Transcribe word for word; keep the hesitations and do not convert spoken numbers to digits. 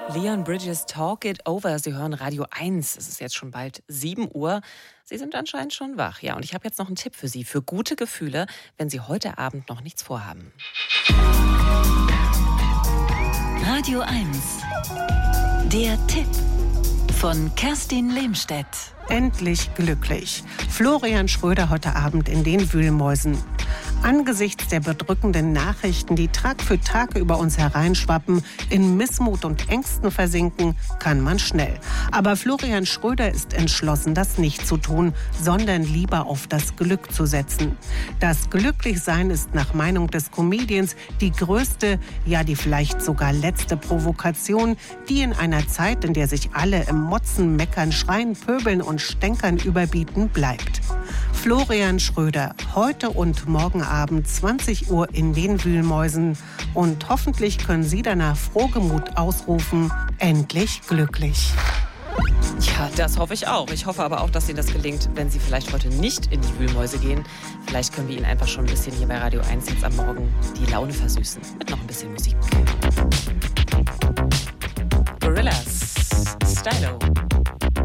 Leon Bridges, Talk It Over. Sie hören Radio eins. Es ist jetzt schon bald sieben Uhr. Sie sind anscheinend schon wach. Ja, und ich habe jetzt noch einen Tipp für Sie, für gute Gefühle, wenn Sie heute Abend noch nichts vorhaben. Radio eins. Der Tipp von Kerstin Lehmstedt. Endlich glücklich. Florian Schröder heute Abend in den Wühlmäusen. Angesichts der bedrückenden Nachrichten, die Tag für Tag über uns hereinschwappen, in Missmut und Ängsten versinken, kann man schnell. Aber Florian Schröder ist entschlossen, das nicht zu tun, sondern lieber auf das Glück zu setzen. Das Glücklichsein ist nach Meinung des Comedians die größte, ja die vielleicht sogar letzte Provokation, die in einer Zeit, in der sich alle im Motzen, Meckern, Schreien, Pöbeln und Stänkern überbieten, bleibt. Florian Schröder, heute und morgen Abend zwanzig Uhr in den Wühlmäusen. Und hoffentlich können Sie danach frohgemut ausrufen, endlich glücklich. Ja, das hoffe ich auch. Ich hoffe aber auch, dass Ihnen das gelingt, wenn Sie vielleicht heute nicht in die Wühlmäuse gehen. Vielleicht können wir Ihnen einfach schon ein bisschen hier bei Radio eins jetzt am Morgen die Laune versüßen. Mit noch ein bisschen Musik. Gorillas, Stylo.